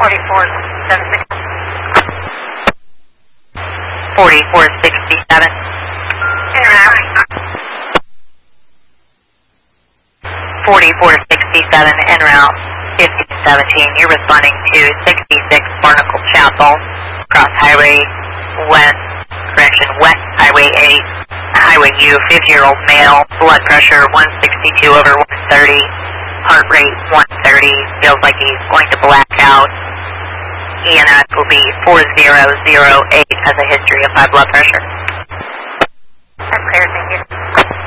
4467. En route. 4467 en route 5017. You're responding to 66 Barnacle Chapel, Cross Highway West, West Highway 8, Highway U, 50-year-old male, blood pressure 162 over 130, heart rate 130, feels like he's going to black out. ENS will be 4008, has a history of high blood pressure. That's clear, thank you.